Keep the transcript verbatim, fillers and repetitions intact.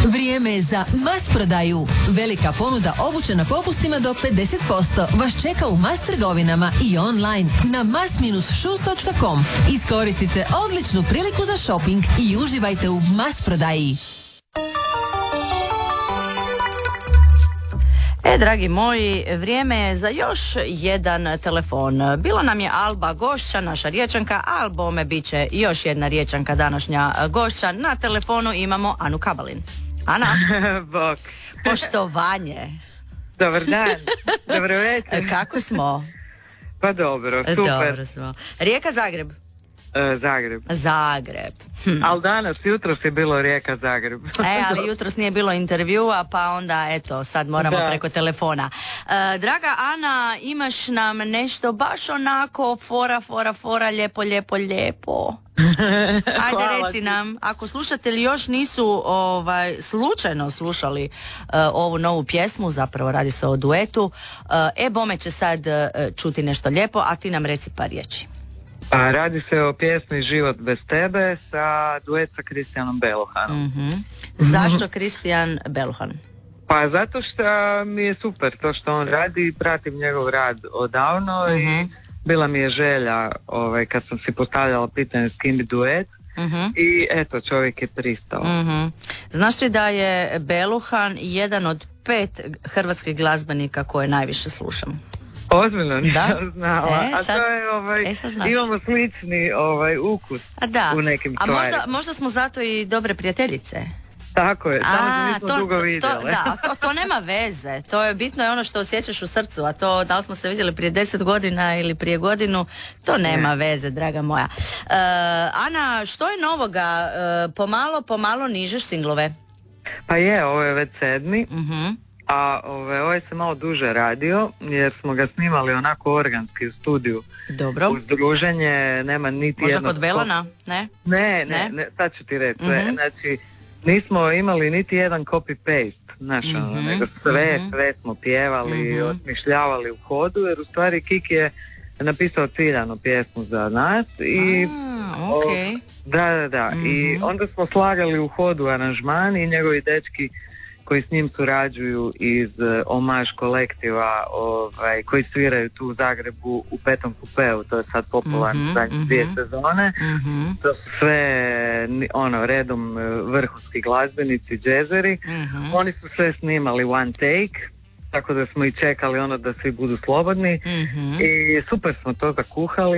Vrijeme je za Mas prodaju. Velika ponuda obuće na popustima do pedeset posto vas čeka u Mas trgovinama i online na mas shoes dot com. Iskoristite odličnu priliku za shopping i uživajte u Mas prodaji. E, dragi moji, vrijeme je za još jedan telefon. Bila nam je Alba gošća, naša Riječanka, a albome bit će još jedna Riječanka, današnja gošća. Na telefonu imamo Anu Kabalin. Ana? Bok. Poštovanje. Dobar dan. Dobro večer. Kako smo? Pa dobro, super. Dobro smo. Rijeka, Zagreb? E, Zagreb. Zagreb. Hm. Ali danas, jutros je bilo Rijeka, Zagreb. E, ali jutros nije bilo intervjua, pa onda, eto, sad moramo da. preko telefona. E, draga Ana, imaš nam nešto baš onako fora, fora, fora, lijepo, lijepo, lijepo. Ajde, reci nam, ako slušatelji još nisu ovaj, slučajno slušali uh, ovu novu pjesmu, zapravo radi se o duetu, uh, e, bome će sad uh, čuti nešto lijepo, a ti nam reci par riječi. Pa radi se o pjesmi Život bez tebe sa duet sa Kristijanom Belohanom. Mm-hmm. Zašto Kristijan Belohan? Pa zato što mi je super to što on radi, pratim njegov rad odavno mm-hmm. i bila mi je želja ovaj, kad sam si postavljala pitanje s kim bi duet mm-hmm. i eto, čovjek je pristao. Mm-hmm. Znaš li da je Beluhan jedan od pet hrvatskih glazbenika koje najviše slušam? Ozbiljno, nisam da? znala. E, sad, a to je, ovaj, e, imamo slični ovaj, ukus a da. u nekim a stvarima. možda, možda smo zato i dobre prijateljice. Tako je, samo nismo to, dugo to, vidjeli. To, da, to, to nema veze, to je bitno je ono što osjećaš u srcu, a to da li smo se vidjeli prije deset godina ili prije godinu, to nema ne. veze, draga moja. Uh, Ana, što je novoga? Uh, pomalo, pomalo nižeš singlove? Pa je, ovo je već sedmi. Uh-huh. A ove, ovaj se malo duže radio jer smo ga snimali onako organski u studiju. Dobro. Uz druženje nema niti možda jednog... kod Belana? Ne? Ne, ne, ne, ne sad ću ti reći. Mm-hmm. Znači, nismo imali niti jedan copy-paste, znaš, mm-hmm. nego sve, mm-hmm. sve smo pjevali, mm-hmm. osmišljavali u hodu, jer u stvari Kiki je napisao ciljanu pjesmu za nas i... Ah, okay. o, da, da, da. Mm-hmm. I onda smo slagali u hodu aranžman i njegovi dečki koji s njim surađuju iz uh, Omaž kolektiva ovaj, koji sviraju tu u Zagrebu u Petom kupeu, to je sad popularno mm-hmm, zadnje mm-hmm. dvije sezone. Mm-hmm. To su sve ono, redom vrhunski glazbenici, džezeri. Mm-hmm. Oni su sve snimali one take, tako da smo i čekali ono da svi budu slobodni mm-hmm. i super smo to zakuhali.